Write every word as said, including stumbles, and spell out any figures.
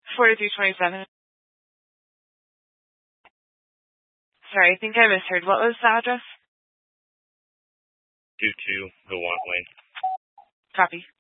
forty-three twenty-seven. Sorry, I think I misheard. What was the address? two two the one Lane. Copy.